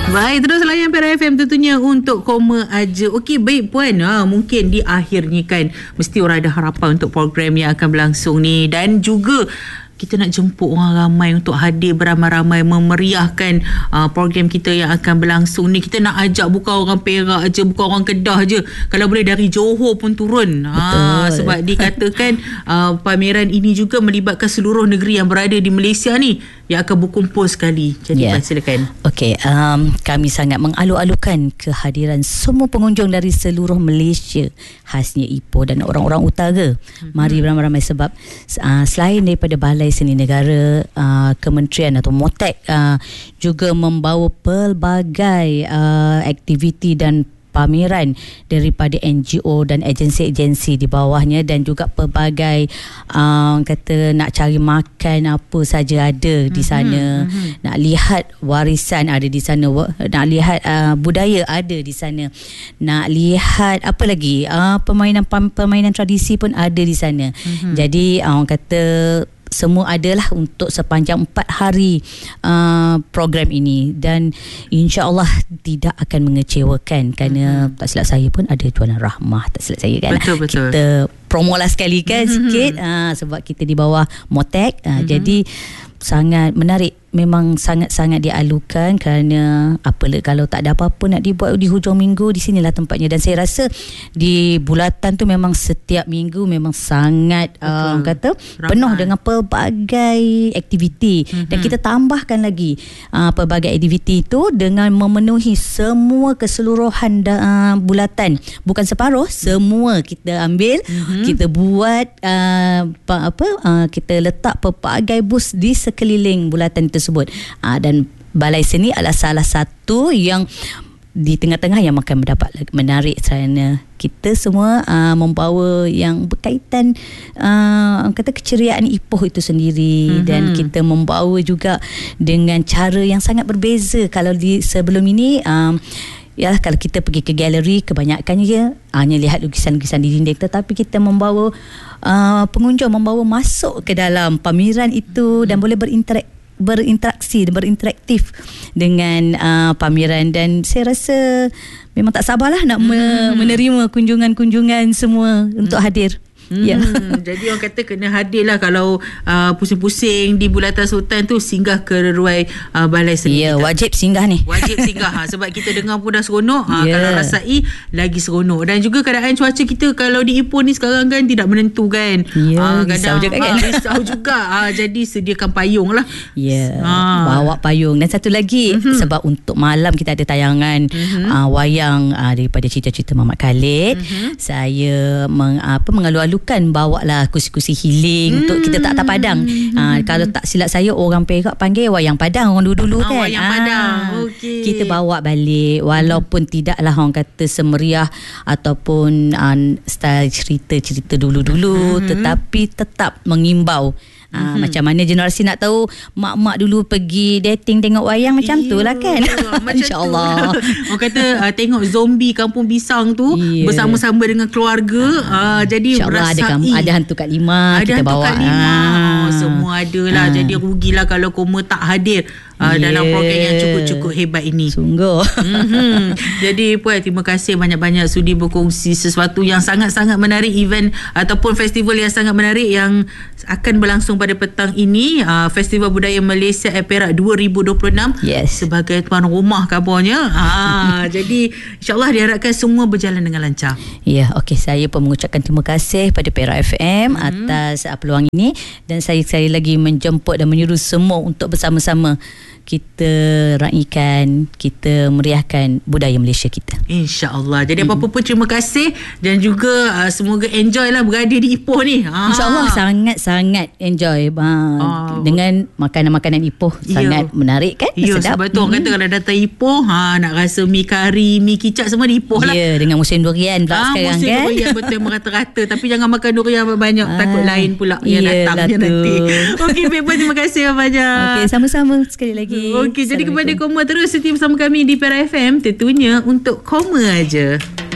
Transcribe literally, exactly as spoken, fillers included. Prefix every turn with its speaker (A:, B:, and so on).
A: Baik, terus layan Perak F M tentunya untuk koma aja. Okey, baik Puan. Ha, mungkin di akhir ni kan mesti orang ada harapan untuk program yang akan berlangsung ni, dan juga kita nak jemput orang ramai untuk hadir beramai-ramai memeriahkan uh, program kita yang akan berlangsung ni. Kita nak ajak bukan orang Perak je, bukan orang Kedah je. Kalau boleh dari Johor pun turun. Ha, sebab dikatakan uh, pameran ini juga melibatkan seluruh negeri yang berada di Malaysia ni yang akan berkumpul sekali. Jadi yeah. silakan.
B: Okey, um, kami sangat mengalu-alukan kehadiran semua pengunjung dari seluruh Malaysia, khasnya Ipoh dan orang-orang utara. Mm-hmm. Mari beramai-ramai sebab uh, selain daripada Balai Seni Negara, uh, Kementerian atau MOTEK uh, juga membawa pelbagai uh, aktiviti dan pameran daripada N G O dan agensi-agensi di bawahnya, dan juga pelbagai uh, kata nak cari makan apa saja ada di sana, mm-hmm. nak lihat warisan ada di sana, nak lihat uh, budaya ada di sana, nak lihat apa lagi uh, permainan permainan tradisi pun ada di sana. Mm-hmm. Jadi uh, orang kata semua adalah untuk sepanjang empat hari uh, program ini, dan insya-Allah tidak akan mengecewakan kerana mm-hmm. tak silap saya pun ada jualan Rahmah, tak silap saya kan.
A: Betul, betul.
B: Kita promo lah sekali kan, mm-hmm. sikit uh, sebab kita di bawah MOTEK, uh, mm-hmm. jadi sangat menarik, memang sangat-sangat dialukan kerana apalah kalau tak ada apa-apa nak dibuat di hujung minggu, di sinilah tempatnya. Dan saya rasa di bulatan tu memang setiap minggu memang sangat uh, kata ramai, penuh dengan pelbagai aktiviti, mm-hmm. dan kita tambahkan lagi uh, pelbagai aktiviti itu dengan memenuhi semua keseluruhan da, uh, bulatan, bukan separuh, semua kita ambil, mm-hmm. kita buat uh, apa uh, kita letak pelbagai bus di sekeliling bulatan tersebut. Aa, dan Balai Seni adalah salah satu yang di tengah-tengah yang akan mendapat menarik kerana kita semua uh, membawa yang berkaitan uh, kata keceriaan Ipoh itu sendiri, mm-hmm. dan kita membawa juga dengan cara yang sangat berbeza. Kalau di sebelum ini um, ya, kalau kita pergi ke galeri kebanyakannya hanya lihat lukisan-lukisan di dinding, tetapi kita membawa uh, pengunjung membawa masuk ke dalam pameran itu, dan boleh berinteraksi berinteraksi dan berinteraktif dengan uh, pameran. Dan saya rasa memang tak sabarlah nak hmm. menerima kunjungan-kunjungan semua hmm. untuk hadir. Hmm, ya.
A: Jadi orang kata kena hadirlah kalau uh, pusing-pusing di Bulatan Sultan tu, singgah ke Ruai uh, Balai Seni.
B: Ya, wajib singgah ni.
A: Wajib singgah ha, sebab kita dengar pun dah seronok. Ha,
B: yeah.
A: Kalau rasai lagi seronok. Dan juga keadaan cuaca kita kalau di Ipoh ni sekarang kan tidak menentu kan.
B: Ya,
A: ha,
B: risau juga kan.
A: Ha, risau juga. Ha, jadi sediakan payung lah.
B: Ya, ha. bawa payung. Dan satu lagi, mm-hmm. sebab untuk malam kita ada tayangan mm-hmm. uh, wayang uh, daripada cerita-cerita Mamat Khalid. Mm-hmm. Saya meng, apa, mengalu-alu kan bawa lah kursi-kursi healing hmm. untuk kita tak tak padang. Hmm. Ha, kalau tak silap saya orang Perak panggil wayang padang orang dulu-dulu
A: oh,
B: kan.
A: Wayang ha, padang. Okay.
B: Kita bawa balik walaupun hmm. tidaklah orang kata semeriah ataupun uh, style cerita-cerita dulu-dulu, hmm. tetapi tetap mengimbau. Ah, mm-hmm. Macam mana generasi nak tahu mak-mak dulu pergi dating tengok wayang macam tu lah kan. InsyaAllah.
A: Orang kata uh, tengok zombie Kampung Bisang tu yeah. bersama-sama dengan keluarga. ah, uh, Jadi
B: InsyaAllah ada, ada hantu Kak Lima,
A: ada
B: kita
A: hantu
B: bawa
A: Kak Lima. ah. Semua ada lah. ah. Jadi rugilah kalau koma tak hadir Uh, yeah. dalam program yang cukup-cukup hebat ini.
B: Sungguh.
A: Mm-hmm. Jadi Puan, terima kasih banyak-banyak sudi berkongsi sesuatu yang sangat-sangat menarik, event ataupun festival yang sangat menarik yang akan berlangsung pada petang ini. uh, Festival Budaya Malaysia at Perak dua ribu dua puluh enam.
B: Yes.
A: Sebagai tuan rumah kabarnya. uh, Jadi insyaAllah diharapkan semua berjalan dengan lancar.
B: Ya, yeah, okey, saya pun mengucapkan terima kasih pada Perak F M mm-hmm. atas uh, peluang ini, dan saya sekali lagi menjemput dan menyuruh semua untuk bersama-sama kita raikan, kita meriahkan budaya Malaysia kita.
A: InsyaAllah. Jadi mm-hmm. apa-apa pun terima kasih, dan juga uh, semoga enjoy lah berada di Ipoh ni. ha.
B: InsyaAllah sangat-sangat enjoy uh, oh. dengan makanan-makanan Ipoh. Sangat yeah. menarik kan?
A: Ya,
B: sedap.
A: Sebab tu orang mm-hmm. kata kalau datang Ipoh, ha, nak rasa mi kari, mi kicap semua di Ipoh lah.
B: Ya, dengan musim durian pula ha, sekarang
A: musim
B: kan.
A: Musim durian betul merata-rata. Tapi jangan makan durian banyak, ah, takut lain pula yang datang
B: tu.
A: nanti. Okey, Pepa, terima kasih banyak.
B: Okey, sama-sama sekali lagi.
A: Okey, jadi kepada Koma terus setia bersama kami di Perak F M, tentunya untuk Koma aja.